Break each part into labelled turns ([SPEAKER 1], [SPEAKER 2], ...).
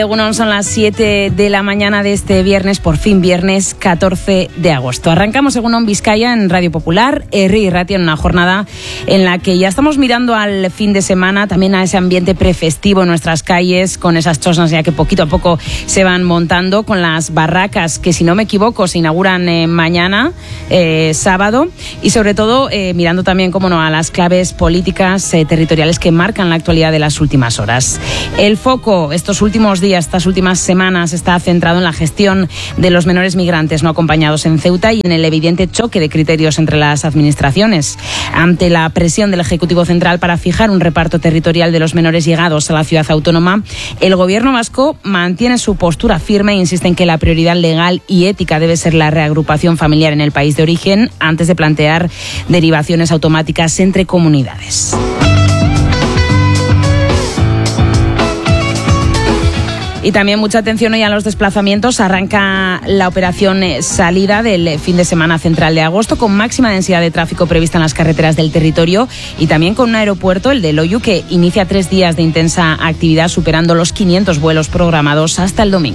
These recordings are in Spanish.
[SPEAKER 1] Bueno, son las 7 de la mañana de este viernes, por fin viernes 14 de agosto. Arrancamos Egunon Vizcaya en Radio Popular, Herri y Ratia, en una jornada en la que ya estamos mirando al fin de semana, también a ese ambiente prefestivo en nuestras calles, con esas chosnas ya que poquito a poco se van montando, con las barracas que, si no me equivoco, se inauguran mañana, sábado, y sobre todo mirando también, cómo no, a las claves políticas territoriales que marcan la actualidad de las últimas horas. El foco estos últimos días, estas últimas semanas, está centrado en la gestión de los menores migrantes no acompañados en Ceuta y en el evidente choque de criterios entre las administraciones. Ante la presión del Ejecutivo Central para fijar un reparto territorial de los menores llegados a la ciudad autónoma, el Gobierno vasco mantiene su postura firme e insiste en que la prioridad legal y ética debe ser la reagrupación familiar en el país de origen antes de plantear derivaciones automáticas entre comunidades. Y también mucha atención hoy a los desplazamientos. Arranca la operación salida del fin de semana central de agosto, con máxima densidad de tráfico prevista en las carreteras del territorio y también con un aeropuerto, el de Loiu, que inicia 3 días de intensa actividad, superando los 500 vuelos programados hasta el domingo.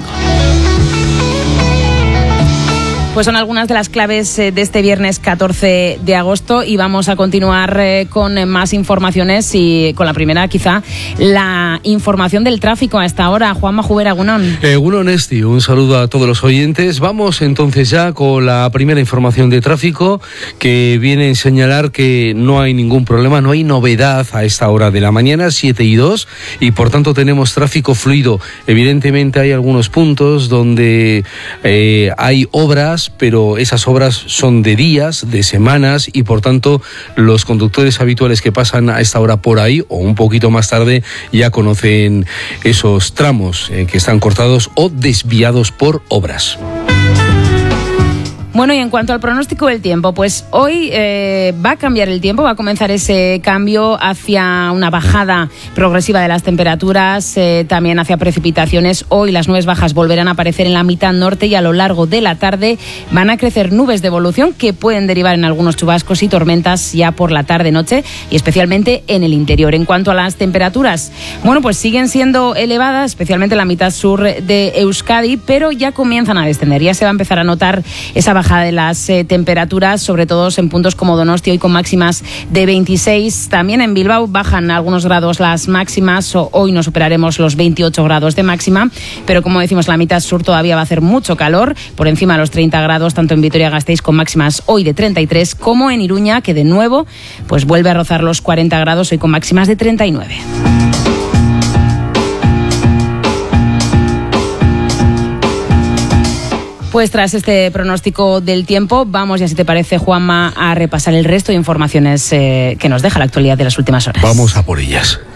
[SPEAKER 1] Pues son algunas de las claves de este viernes 14 de agosto y vamos a continuar con más informaciones y con la primera, quizá, la información del tráfico a esta hora. Juanma Jubera, Egunon.
[SPEAKER 2] Egunon Esti, un saludo a todos los oyentes. Vamos entonces ya con la primera información de tráfico, que viene a señalar que no hay ningún problema, no hay novedad a esta hora de la mañana, 7:02, y por tanto tenemos tráfico fluido. Evidentemente hay algunos puntos donde hay obras, pero esas obras son de días, de semanas, y por tanto los conductores habituales que pasan a esta hora por ahí o un poquito más tarde ya conocen esos tramos que están cortados o desviados por obras.
[SPEAKER 1] Bueno, y en cuanto al pronóstico del tiempo, pues hoy va a cambiar el tiempo, va a comenzar ese cambio hacia una bajada progresiva de las temperaturas, también hacia precipitaciones. Hoy las nubes bajas volverán a aparecer en la mitad norte y a lo largo de la tarde van a crecer nubes de evolución que pueden derivar en algunos chubascos y tormentas ya por la tarde-noche y especialmente en el interior. En cuanto a las temperaturas, bueno, pues siguen siendo elevadas, especialmente en la mitad sur de Euskadi, pero ya comienzan a descender, ya se va a empezar a notar esa bajada de las temperaturas, sobre todo en puntos como Donosti, hoy con máximas de 26. También en Bilbao bajan algunos grados las máximas, hoy no superaremos los 28 grados de máxima, pero como decimos, la mitad sur todavía va a hacer mucho calor, por encima de los 30 grados, tanto en Vitoria-Gasteiz con máximas hoy de 33, como en Iruña, que de nuevo pues vuelve a rozar los 40 grados, hoy con máximas de 39. Pues tras este pronóstico del tiempo, vamos ya, si te parece, Juanma, a repasar el resto de informaciones que nos deja la actualidad de las últimas horas.
[SPEAKER 2] Vamos a por ellas.